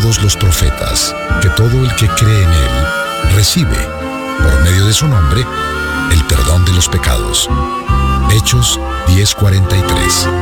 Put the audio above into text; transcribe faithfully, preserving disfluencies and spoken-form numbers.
todos los profetas, que todo el que cree en Él recibe, por medio de su nombre, el perdón de los pecados. Hechos diez cuarenta y tres.